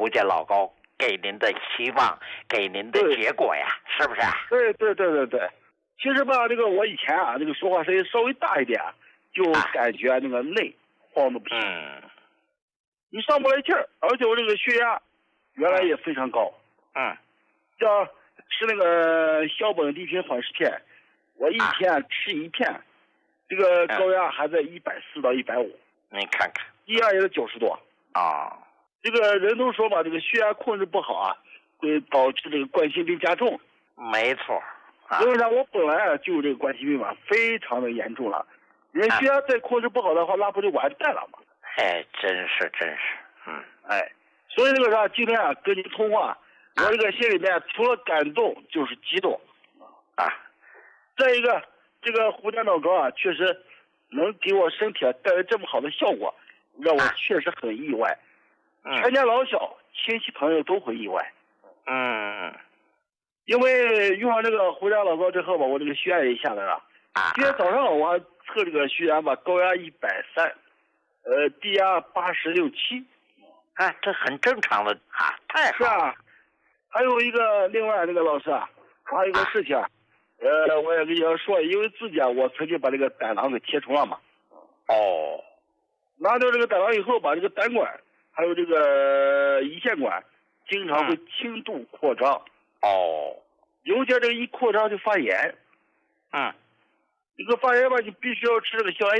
胡家老高给您的希望，给您的结果呀，是不是？ 对。其实吧，这个我以前啊，这个说话声音稍微大一点，就感觉那个累，晃的不行。你上不来气儿，而且我这个血压原来也非常高。像吃那个硝苯地平缓释片，我一天吃一片，这个高压还在140到150。 你看看， 低压也是90多。这个人都说吧，这个血压控制不好啊，会导致这个冠心病加重。 没错。 因为呢，我本来就这个冠心病嘛，非常的严重了。人血压再控制不好的话，那不就完蛋了吗？ 真是。 所以这个啥，今天啊跟您通话，我这个心里面除了感动就是激动。再一个，这个胡家老高啊，确实能给我身体带来这么好的效果，让我确实很意外。全家老小、亲戚朋友都会意外。因为用上这个胡家老高之后吧，我这个血压也下来了。今天早上我还测这个血压吧，高压130，低压86、7。 这很正常的太好了。 是啊，还有另外那个老师啊，还有一个事情我也跟你要说，因为自己啊，我曾经把这个胆囊给切除了嘛。拿掉这个胆囊以后，把这个胆管还有这个胰腺管经常会轻度扩张。尤其这个一扩张就发炎。这个发炎吧，你必须要吃这个消炎